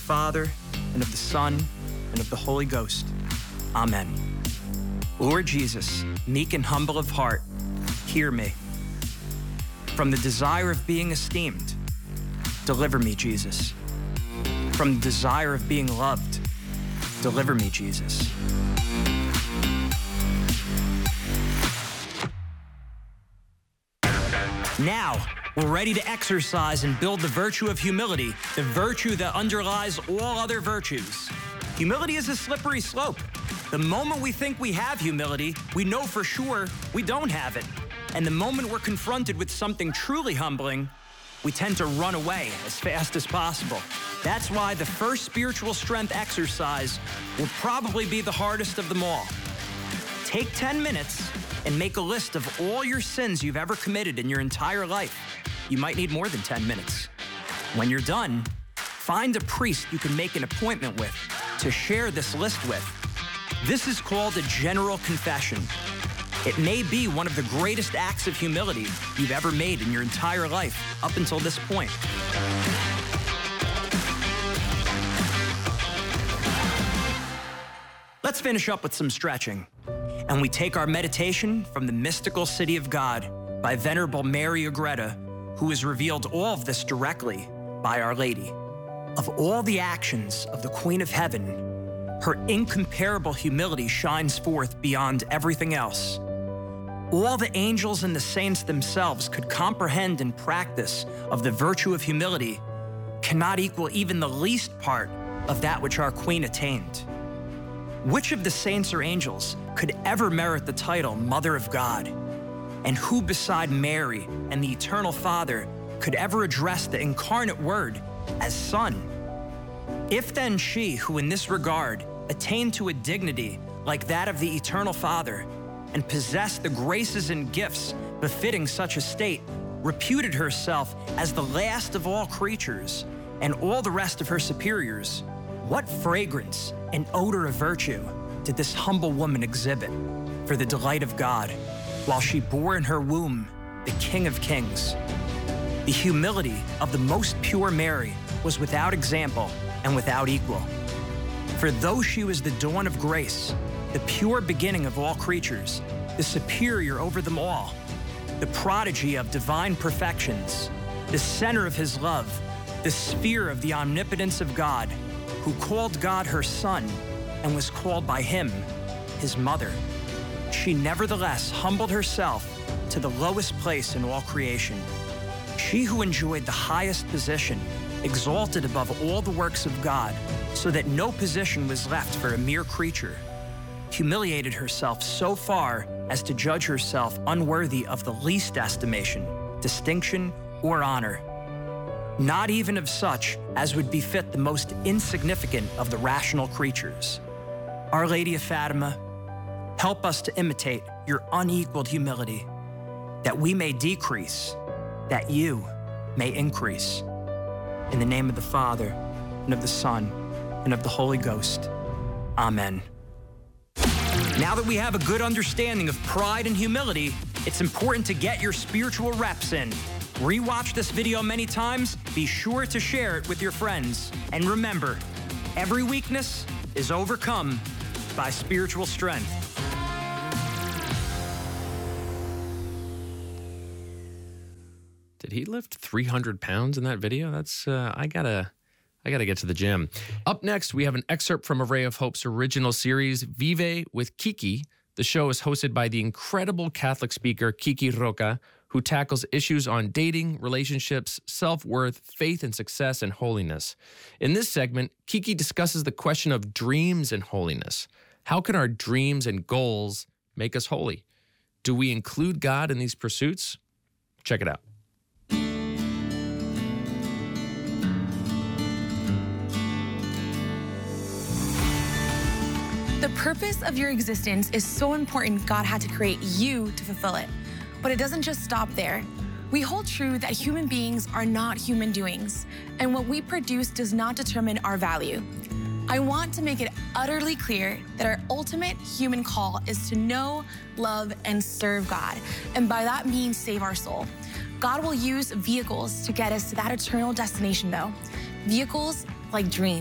Father, and of the Son, and of the Holy Ghost. Amen. Lord Jesus, meek and humble of heart, hear me. From the desire of being esteemed, deliver me, Jesus. From the desire of being loved, deliver me, Jesus. Now, we're ready to exercise and build the virtue of humility, the virtue that underlies all other virtues. Humility is a slippery slope. The moment we think we have humility, we know for sure we don't have it. And the moment we're confronted with something truly humbling, we tend to run away as fast as possible. That's why the first spiritual strength exercise will probably be the hardest of them all. Take 10 minutes and make a list of all your sins you've ever committed in your entire life. You might need more than 10 minutes. When you're done, find a priest you can make an appointment with to share this list with. This is called a general confession. It may be one of the greatest acts of humility you've ever made in your entire life up until this point. Let's finish up with some stretching. And we take our meditation from the mystical city of God by Venerable Mary Agreda, who has revealed all of this directly by Our Lady. Of all the actions of the Queen of Heaven, her incomparable humility shines forth beyond everything else. All the angels and the saints themselves could comprehend and practice of the virtue of humility cannot equal even the least part of that which our Queen attained. Which of the saints or angels could ever merit the title Mother of God? And who beside Mary and the Eternal Father could ever address the incarnate Word as Son? If then she, who in this regard attained to a dignity like that of the Eternal Father and possessed the graces and gifts befitting such a state, reputed herself as the last of all creatures and all the rest of her superiors, what fragrance and odor of virtue did this humble woman exhibit for the delight of God, while she bore in her womb the King of Kings? The humility of the most pure Mary was without example and without equal. For though she was the dawn of grace, the pure beginning of all creatures, the superior over them all, the prodigy of divine perfections, the center of his love, the sphere of the omnipotence of God, who called God her Son and was called by him his mother, she nevertheless humbled herself to the lowest place in all creation. She who enjoyed the highest position, exalted above all the works of God, so that no position was left for a mere creature, humiliated herself so far as to judge herself unworthy of the least estimation, distinction, or honor, not even of such as would befit the most insignificant of the rational creatures. Our Lady of Fatima, help us to imitate your unequaled humility, that we may decrease, that you may increase. In the name of the Father, and of the Son, and of the Holy Ghost. Amen. Now that we have a good understanding of pride and humility, it's important to get your spiritual reps in. Rewatch this video many times, be sure to share it with your friends. And remember, every weakness is overcome by spiritual strength. Did he lift 300 pounds in that video? That's, I gotta get to the gym. Up next, we have an excerpt from Array of Hope's original series, Vive with Kiki. The show is hosted by the incredible Catholic speaker, Kiki Roca, who tackles issues on dating, relationships, self-worth, faith and success, and holiness. In this segment, Kiki discusses the question of dreams and holiness. How can our dreams and goals make us holy? Do we include God in these pursuits? Check it out. The purpose of your existence is so important, God had to create you to fulfill it. But it doesn't just stop there. We hold true that human beings are not human doings, and what we produce does not determine our value. I want to make it utterly clear that our ultimate human call is to know, love, and serve God, and by that means save our soul. God will use vehicles to get us to that eternal destination though. Vehicles like dreams.